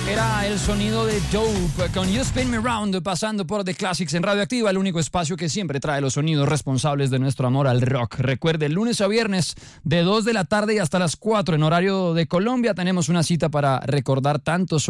Era el sonido de Dope con You Spin Me Round, pasando por The Classics en Radioactiva, el único espacio que siempre trae los sonidos responsables de nuestro amor al rock. Recuerde, lunes a viernes de 2 de la tarde y hasta las 4 en horario de Colombia tenemos una cita para recordar tantos